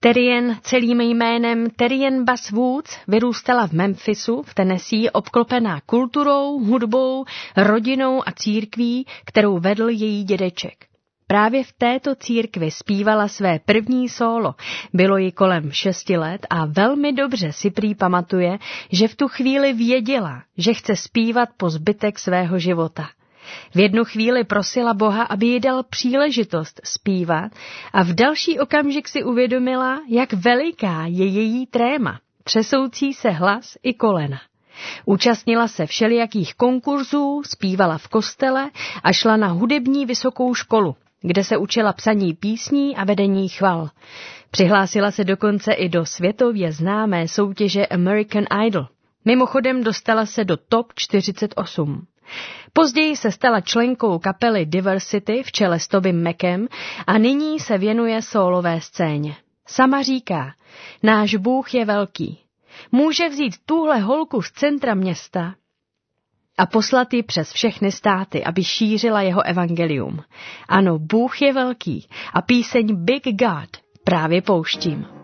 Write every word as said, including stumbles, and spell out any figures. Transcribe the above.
Terrien, celým jménem Terrien Bass Woods, vyrůstala v Memphisu v Tennessee, obklopená kulturou, hudbou, rodinou a církví, kterou vedl její dědeček. Právě v této církvi zpívala své první sólo. Bylo jí kolem šesti let a velmi dobře si prý pamatuje, že v tu chvíli věděla, že chce zpívat po zbytek svého života. V jednu chvíli prosila Boha, aby jí dal příležitost zpívat a v další okamžik si uvědomila, jak veliká je její tréma, třesoucí se hlas i kolena. Účastnila se všelijakých konkurzů, zpívala v kostele a šla na hudební vysokou školu, kde se učila psaní písní a vedení chval. Přihlásila se dokonce i do světově známé soutěže American Idol. Mimochodem dostala se do top čtyřicet osm. Později se stala členkou kapely Diversity v čele s Tobym Mackem a nyní se věnuje sólové scéně. Sama říká, náš Bůh je velký. Může vzít tuhle holku z centra města a poslat ji přes všechny státy, aby šířila jeho evangelium. Ano, Bůh je velký a píseň Big God právě pouštím.